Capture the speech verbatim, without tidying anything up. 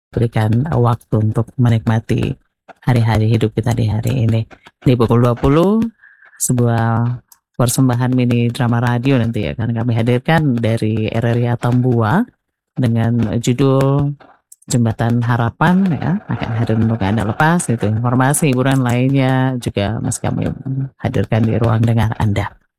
berikan waktu untuk menikmati hari-hari hidup kita di hari ini. Di pukul dua puluh sebuah persembahan mini drama radio nanti akan kami hadirkan dari R R I Atambua dengan judul Jembatan Harapan ya, akan hadir untuk Anda lepas itu informasi hiburan lainnya juga masih kami hadirkan di ruang dengar Anda.